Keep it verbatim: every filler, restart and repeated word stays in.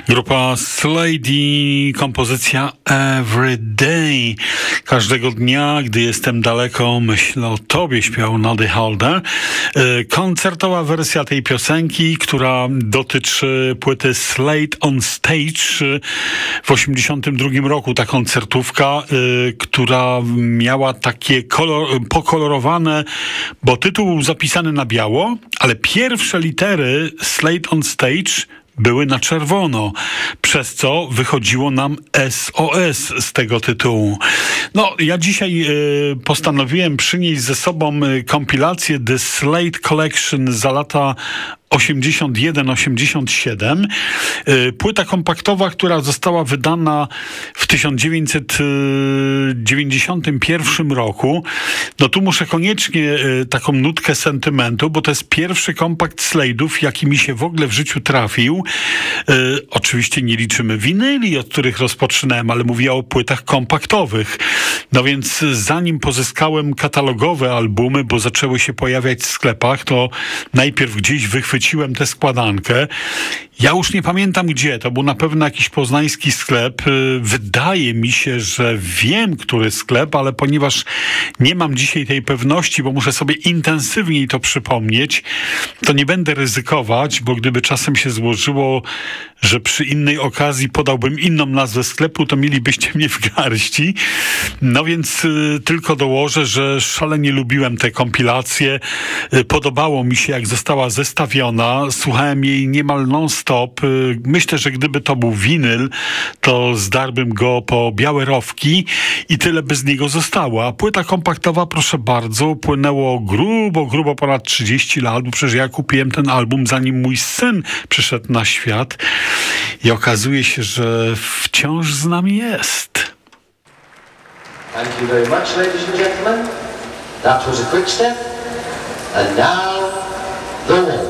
Grupa Slade i kompozycja Every Day. Każdego dnia, gdy jestem daleko, myślę o tobie, śpiewał Noddy Holder. Koncertowa wersja tej piosenki, która dotyczy płyty Slade on Stage w osiemdziesiątym drugim roku. Ta koncertówka, która miała takie kolor, pokolorowane, bo tytuł był zapisany na biało, ale pierwsze litery Slade on Stage były na czerwono, przez co wychodziło nam S O S z tego tytułu. No, ja dzisiaj y, postanowiłem przynieść ze sobą y, kompilację The Slade Collection za lata osiemdziesiąt jeden osiemdziesiąt siedem. Płyta kompaktowa, która została wydana w tysiąc dziewięćset dziewięćdziesiątym pierwszym roku. No tu muszę koniecznie taką nutkę sentymentu, bo to jest pierwszy kompakt Slade'ów, jaki mi się w ogóle w życiu trafił. Oczywiście nie liczymy winyli, od których rozpoczynałem, ale mówię o płytach kompaktowych. No więc zanim pozyskałem katalogowe albumy, bo zaczęły się pojawiać w sklepach, to najpierw gdzieś wychwyciłem Chwyciłem tę składankę. Ja już nie pamiętam gdzie, to był na pewno jakiś poznański sklep. Wydaje mi się, że wiem, który sklep, ale ponieważ nie mam dzisiaj tej pewności, bo muszę sobie intensywniej to przypomnieć, to nie będę ryzykować, bo gdyby czasem się złożyło, że przy innej okazji podałbym inną nazwę sklepu, to mielibyście mnie w garści. No więc y, tylko dołożę, że szalenie lubiłem tę kompilację. Y, podobało mi się, jak została zestawiona. Słuchałem jej niemal non-stop. Y, myślę, że gdyby to był winyl, to zdarłbym go po białe rowki i tyle by z niego zostało. A płyta kompaktowa, proszę bardzo, płynęło grubo, grubo ponad trzydzieści lat, bo przecież ja kupiłem ten album, zanim mój syn przyszedł na świat. I okazuje się, że wciąż z nami jest. Thank you very much, ladies and gentlemen. That was a quick step. And now, the waltz.